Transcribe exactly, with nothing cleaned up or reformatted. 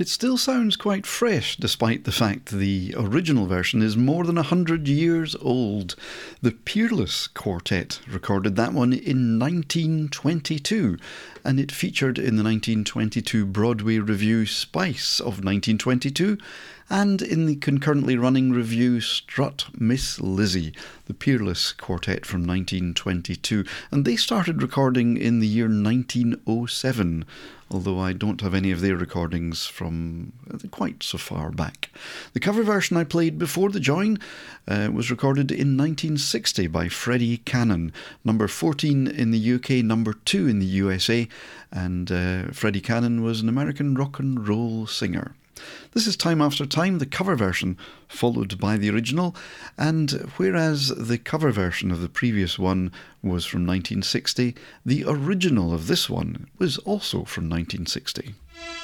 It still sounds quite fresh, despite the fact the original version is more than a hundred years old. The Peerless Quartet recorded that one in nineteen twenty-two, and it featured in the nineteen twenty-two Broadway revue Spice of nineteen twenty-two, and in the concurrently running revue Strut Miss Lizzie, the Peerless Quartet from nineteen twenty-two, and they started recording in the year nineteen oh seven, although I don't have any of their recordings from quite so far back. The cover version I played before the join uh, was recorded in nineteen sixty by Freddie Cannon, number fourteen in the U K, number two in the U S A, and uh, Freddie Cannon was an American rock and roll singer. This is Time After Time, the cover version, followed by the original, and whereas the cover version of the previous one was from nineteen sixty, the original of this one was also from nineteen sixty.